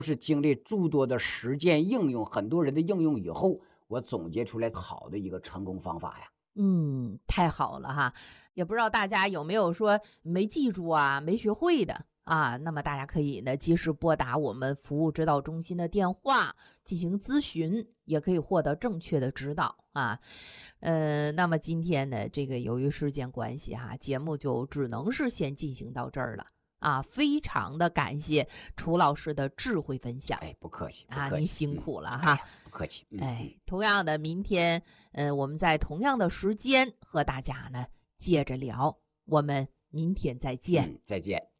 是经历诸多的实践应用，很多人的应用以后，我总结出来好的一个成功方法呀。 太好了哈！也不知道大家有没有说没记住啊、没学会的啊？那么大家可以呢及时拨打我们服务指导中心的电话进行咨询，也可以获得正确的指导啊。那么今天呢，这个由于时间关系哈，节目就只能是先进行到这儿了。啊，非常的感谢楚老师的智慧分享。 哎，不客气，不啊， 客气， 您辛苦了哈。 哎呀，不客气， 同样的，明天，我们在同样的时间和大家呢接着聊，我们明天再见。 再见。